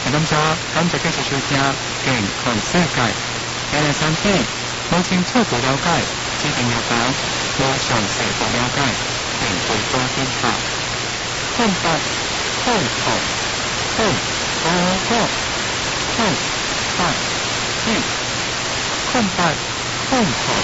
感謝繼續收聽健康世界。今日身體目前初步了解，指定藥房無詳細不了解，並會多檢查。空白、空頭、空嗰個、空白、空空白、空頭。